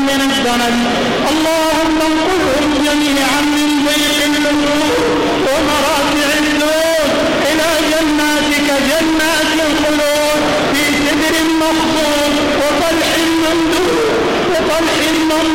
من الدنس. اللهم انقلهم جميعا من ضيق النفوس ومراتع الذنوب إلى جناتك جنات الخلود في سدر مخضود وطلح ممدود